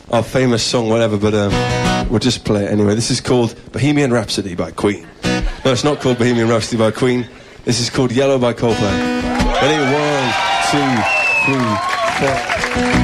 our famous song, whatever, but we'll just play it anyway. This is called Bohemian Rhapsody by Queen. No, it's not called Bohemian Rhapsody by Queen. This is called Yellow by Coldplay. Ready? 1, 2, 3, 4.